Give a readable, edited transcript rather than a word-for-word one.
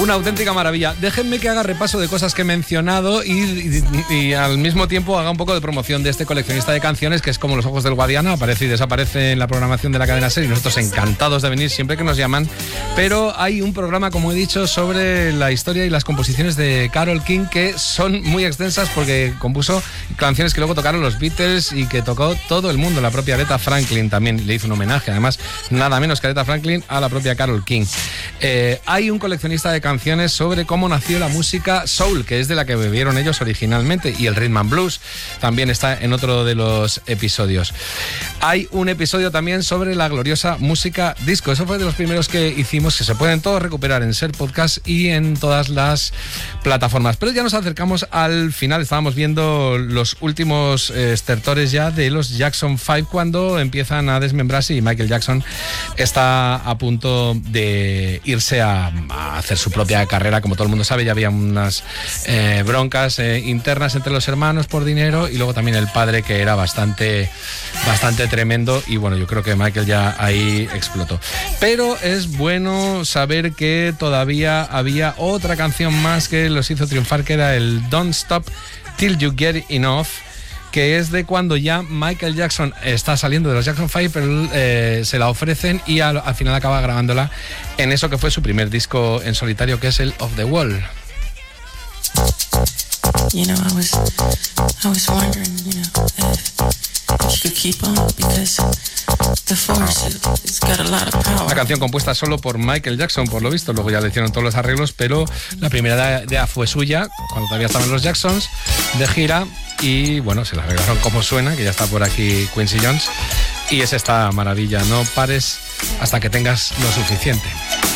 Una auténtica maravilla. Déjenme que haga repaso de cosas que he mencionado y al mismo tiempo haga un poco de promoción de este coleccionista de canciones que es como los ojos del Guadiana, aparece y desaparece en la programación de la cadena SER y nosotros encantados de venir siempre que nos llaman. Pero hay un programa, como he dicho, sobre la historia y las composiciones de Carole King que son muy extensas porque compuso canciones que luego tocaron los Beatles y que tocó todo el mundo. La propia Aretha Franklin también le hizo un homenaje, además nada menos que Aretha Franklin a la propia Carole King. Hay un coleccionista de canciones sobre cómo nació la música soul, que es de la que bebieron ellos originalmente, y el rhythm and blues también está en otro de los episodios. Hay un episodio también sobre la gloriosa música disco. Eso fue de los primeros que hicimos, que se pueden todos recuperar en SER Podcast y en todas las plataformas. Pero ya nos acercamos al final, estábamos viendo los últimos estertores ya de los Jackson 5 cuando empiezan a desmembrarse y Michael Jackson está a punto de irse a hacer su propia carrera. Como todo el mundo sabe, ya había unas broncas internas entre los hermanos por dinero y luego también el padre, que era bastante tremendo, y bueno, yo creo que Michael ya ahí explotó. Pero es bueno saber que todavía había otra canción más que los hizo triunfar, que era el Don't Stop Till You Get Enough, que es de cuando ya Michael Jackson está saliendo de los Jackson 5, pero se la ofrecen y al final acaba grabándola en eso que fue su primer disco en solitario, que es el Off the Wall. You know, I was wondering, you know, if you could keep on, because the force it's got a lot of power. Una canción compuesta solo por Michael Jackson, por lo visto. Luego ya le hicieron todos los arreglos, pero la primera idea fue suya, cuando todavía estaban los Jacksons de gira, y bueno, se la arreglaron como suena, que ya está por aquí Quincy Jones, y es esta maravilla: no pares hasta que tengas lo suficiente.